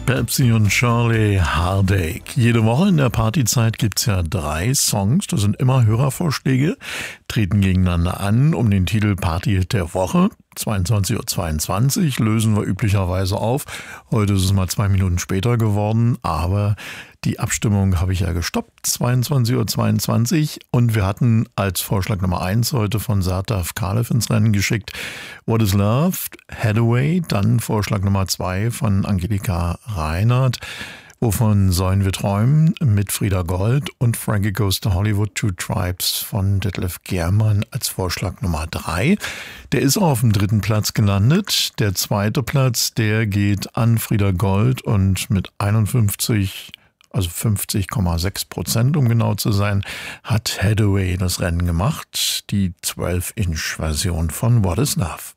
Pepsi und Shirley Heartache. Jede Woche in der Partyzeit gibt's ja 3 Songs, das sind immer Hörervorschläge, treten gegeneinander an um den Titel Party-Hit der Woche. 22:22 Uhr lösen wir üblicherweise auf. Heute ist es mal 2 Minuten später geworden, aber die Abstimmung habe ich ja gestoppt, 22:22 Uhr. Und wir hatten als Vorschlag Nummer 1 heute von Sertaf Kalev ins Rennen geschickt What is Love, Hathaway. Dann Vorschlag Nummer 2 von Angelika Reinhardt. Wovon sollen wir träumen? Mit Frieda Gold und Frankie Goes to Hollywood, Two Tribes von Detlef Giermann als Vorschlag Nummer 3. Der ist auch auf dem 3. Platz gelandet. Der 2. Platz, der geht an Frieda Gold und mit 50,6%, um genau zu sein, hat Hathaway das Rennen gemacht. Die 12-Inch-Version von What is Love.